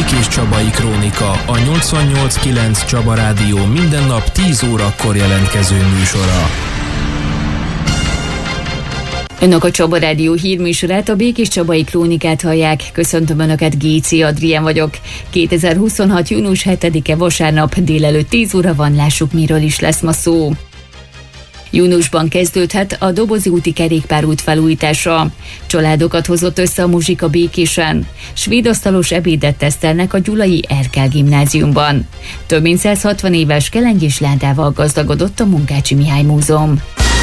Békés-Csabai Krónika, a 88.9 Csaba Rádió minden nap 10 órakor jelentkező műsora. Önök a Csaba Rádió hírműsorát, a Békés-Csabai Krónikát hallják. Köszöntöm Önöket, Géci Adrián vagyok. 2026. június 7-e vasárnap délelőtt 10 óra van, lássuk, miről is lesz ma szó. Júniusban kezdődhet a Dobozi úti kerékpárút felújítása. Családokat hozott össze a muzsika Békésen. Svédasztalos ebédet tesztelnek a gyulai Erkel gimnáziumban. Több mint 160 éves kelengyés lándával gazdagodott a Munkácsi Mihály Múzeum.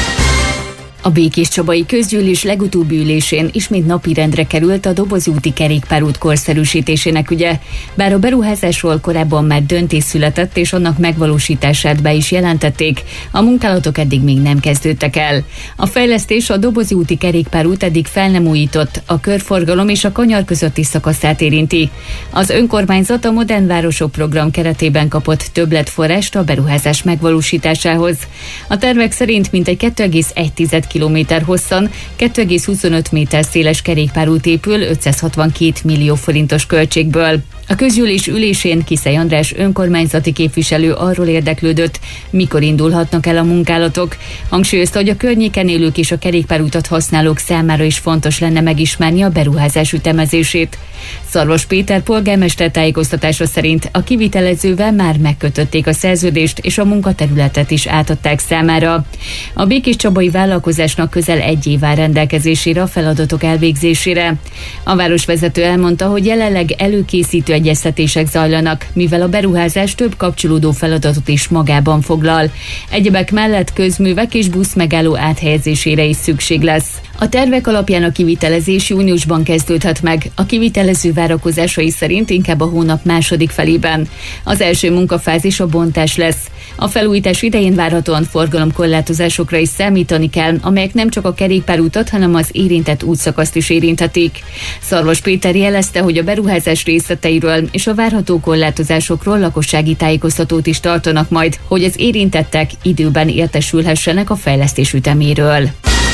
A Békés-Csabai Közgyűlés legutóbbi ülésén ismét napirendre került a Dobozi úti kerékpárút korszerűsítésének ügye. Bár a beruházásról korábban már döntés született és annak megvalósítását be is jelentették, a munkálatok eddig még nem kezdődtek el. A fejlesztés a Dobozi úti kerékpárút eddig fel nem újított, a körforgalom és a kanyar közötti szakaszát érinti. Az önkormányzat a Modern Városok program keretében kapott többletforrást a beruházás megvalósításához. A tervek szerint mintegy 2,1 kilométer hosszan, 2,25 méter széles kerékpárút épül 562 millió forintos költségből. A közgyűlés ülésén Kiszely András önkormányzati képviselő arról érdeklődött, mikor indulhatnak el a munkálatok. Hangsúlyozta, hogy a környéken élők és a kerékpárutat használók számára is fontos lenne megismerni a beruházás ütemezését. Szarvas Péter polgármester tájékoztatása szerint a kivitelezővel már megkötötték a szerződést, és a munkaterületet is átadták számára. A Békés-Csabai vállalkozásnak közel 1 év áll rendelkezésére a feladatok elvégzésére. A városvezető elmondta, hogy jelenleg előkészítő egyeztetések zajlanak, mivel a beruházás több kapcsolódó feladatot is magában foglal. Egyebek mellett közművek és buszmegálló áthelyezésére is szükség lesz. A tervek alapján a kivitelezés júniusban kezdődhet meg, a kivitelező várakozásai szerint inkább a hónap második felében. Az első munkafázis a bontás lesz. A felújítás idején várhatóan forgalomkorlátozásokra is számítani kell, amelyek nem csak a kerékpárutat, hanem az érintett útszakaszt is érinthetik. Szarvas Péter jelezte, hogy a beruházás részleteiről és a várható korlátozásokról lakossági tájékoztatót is tartanak majd, hogy az érintettek időben értesülhessenek a fejlesztés üteméről.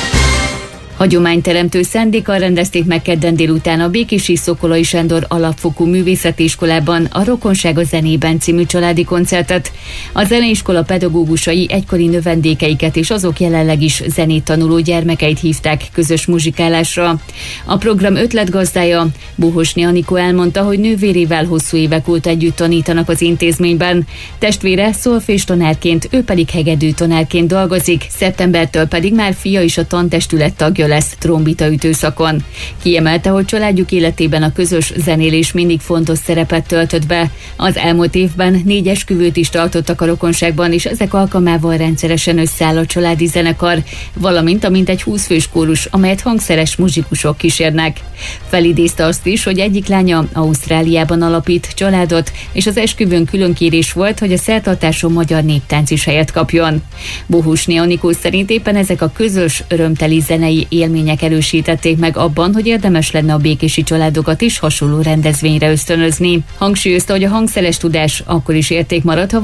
Hagyományteremtő szándékkal rendezték meg kedden délután a békési Szokolai Sándor Alapfokú Művészeti Iskolában a Rokonság a zenében című családi koncertet. A zeneiskola pedagógusai egykori növendékeiket és azok jelenleg is zenét tanuló gyermekeit hívták közös muzsikálásra. A program ötletgazdája, Bohosné Anikó elmondta, hogy nővérével hosszú évek óta együtt tanítanak az intézményben. Testvére szolfés tanárként, ő pedig hegedű tanárként dolgozik, szeptembertől pedig már fia is a tantestület tagja lesz trombitaütő szakon. Kiemelte, hogy családjuk életében a közös zenélés mindig fontos szerepet töltött be. Az elmúlt évben 4 esküvőt is tartottak a rokonságban, és ezek alkalmával rendszeresen összeáll a családi zenekar, valamint a mintegy 20 fős kórus, amelyet hangszeres muzsikusok kísérnek. Felidézte azt is, hogy egyik lánya Ausztráliában alapít családot, és az esküvőn különkérés volt, hogy a szertartáson magyar néptánc is helyet kapjon. Bohusné Anikó szerint éppen ezek a közös, örömteli zenei élmények erősítették meg abban, hogy érdemes lenne a békési családokat is hasonló rendezvényre ösztönözni. Hangsúlyozta, hogy a hangszeres tudás akkor is érték marad, ha